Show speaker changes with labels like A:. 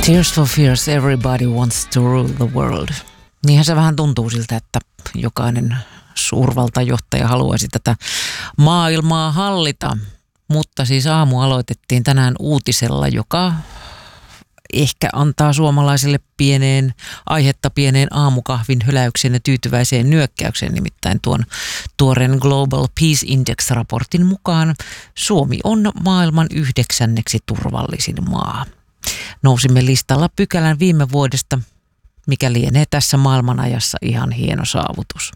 A: Tears for Fears, everybody wants to rule the world. Niinhän se vähän tuntuu siltä, että jokainen suurvaltajohtaja haluaisi tätä maailmaa hallita. Mutta siis aamu aloitettiin tänään uutisella, joka ehkä antaa suomalaiselle aihetta pieneen aamukahvin hyläykseen ja tyytyväiseen nyökkäykseen. Nimittäin tuon tuoreen Global Peace Index-raportin mukaan Suomi on maailman 9. turvallisin maa. Nousimme listalla pykälän viime vuodesta, mikä lienee tässä maailmanajassa ihan hieno saavutus.